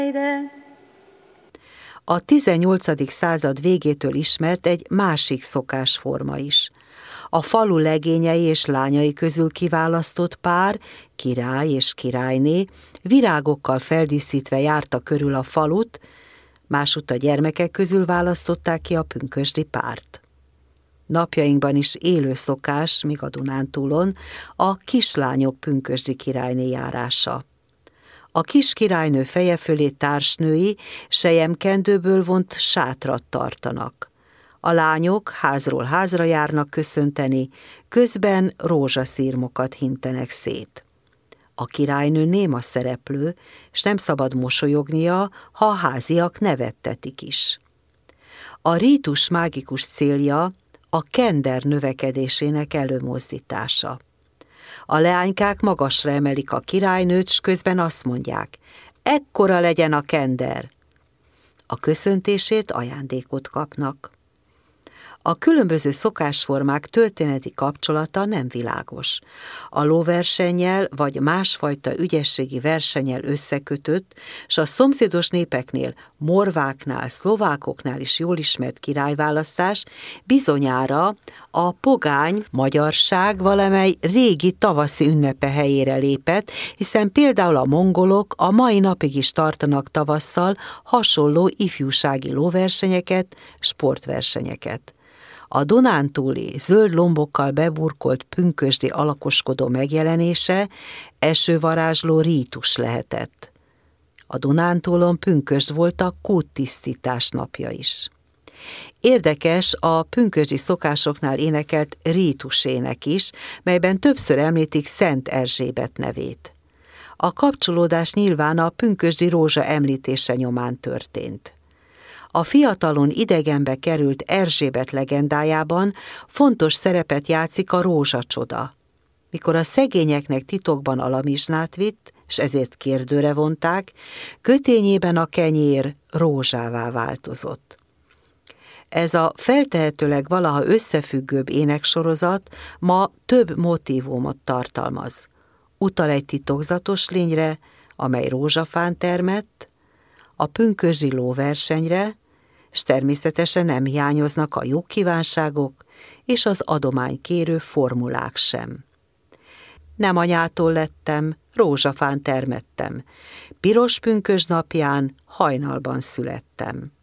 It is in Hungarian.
A 18. század végétől ismert egy másik szokásforma is. A falu legényei és lányai közül kiválasztott pár, király és királyné, virágokkal feldíszítve járta körül a falut, másutt a gyermekek közül választották ki a pünkösdi párt. Napjainkban is élő szokás, míg a Dunántúlon, a kislányok pünkösdi királyné járása. A kis királynő feje fölé társnői selyemkendőből vont sátrat tartanak. A lányok házról házra járnak köszönteni, közben rózsaszírmokat hintenek szét. A királynő néma szereplő, s nem szabad mosolyognia, ha a háziak nevettetik is. A rítus mágikus célja a kender növekedésének előmozdítása. A leánykák magasra emelik a királynőt, s közben azt mondják, ekkora legyen a kender. A köszöntésért ajándékot kapnak. A különböző szokásformák történeti kapcsolata nem világos. A lóversennyel vagy másfajta ügyességi versennyel összekötött, s a szomszédos népeknél, morváknál, szlovákoknál is jól ismert királyválasztás bizonyára a pogány magyarság valamely régi tavaszi ünnepe helyére lépett, hiszen például a mongolok a mai napig is tartanak tavasszal hasonló ifjúsági lóversenyeket, sportversenyeket. A dunántúli zöld lombokkal beburkolt pünkösdi alakoskodó megjelenése esővarázsló rítus lehetett. A Dunántúlon pünkösd volt a kúttisztítás napja is. Érdekes a pünkösdi szokásoknál énekelt rítusének is, melyben többször említik Szent Erzsébet nevét. A kapcsolódás nyilván a pünkösdi rózsa említése nyomán történt. A fiatalon idegenbe került Erzsébet legendájában fontos szerepet játszik a rózsacsoda. Mikor a szegényeknek titokban alamizsnát vitt, s ezért kérdőre vonták, kötényében a kenyér rózsává változott. Ez a feltehetőleg valaha összefüggőbb éneksorozat ma több motívumot tartalmaz. Utal egy titokzatos lényre, amely rózsafán termett, a pünkösdi lóversenyre, s természetesen nem hiányoznak a jó kívánságok és az adománykérő formulák sem. Nem anyától lettem, rózsafán termettem, piros pünkösd napján hajnalban születtem.